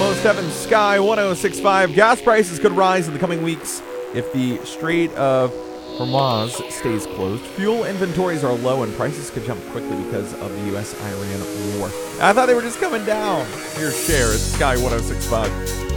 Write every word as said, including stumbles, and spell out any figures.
oh seven Sky one oh six point five. Gas prices could rise in the coming weeks if the Strait of Hormuz stays closed. Fuel inventories are low and prices could jump quickly because of the U S Iran war. I thought they were just coming down. Here's Cher. It's Sky one oh six point five.